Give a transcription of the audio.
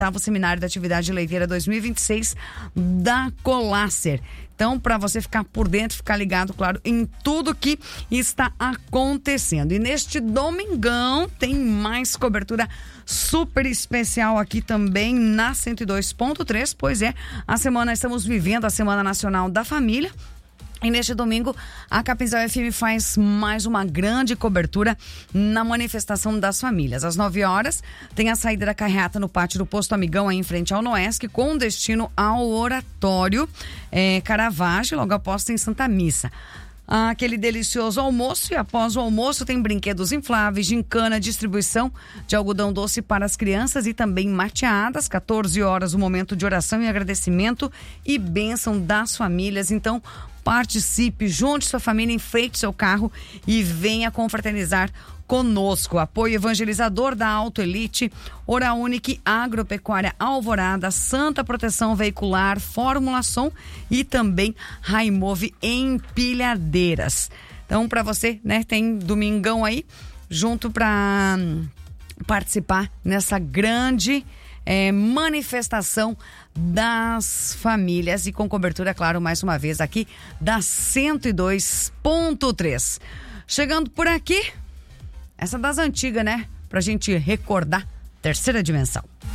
o Seminário da Atividade Leiteira 2026 da Colácer. Então, para você ficar por dentro, ficar ligado, claro, em tudo que está acontecendo. E neste domingão tem mais cobertura super especial aqui também na 102.3, pois estamos vivendo a Semana Nacional da Família. E neste domingo, a Capinzal FM faz mais uma grande cobertura na manifestação das famílias. Às 9 horas, tem a saída da carreata no pátio do Posto Amigão, aí em frente ao Noesc, com destino ao Oratório Caravaggio, logo após tem Santa Missa. Aquele delicioso almoço, e após o almoço tem brinquedos infláveis, gincana, distribuição de algodão doce para as crianças e também mateadas. 14 horas, o momento de oração e agradecimento e bênção das famílias. Então, participe, junte sua família, enfeite seu carro e venha confraternizar conosco. Apoio evangelizador da Auto Elite, Hora Unique, Agropecuária Alvorada, Santa Proteção Veicular, Fórmula Som e também Raimove Empilhadeiras. Então, para você, né, tem domingão aí, junto para participar nessa grande manifestação das famílias e com cobertura, claro, mais uma vez aqui da 102.3. Chegando por aqui, essa das antigas, né? Pra gente recordar, Terceira Dimensão.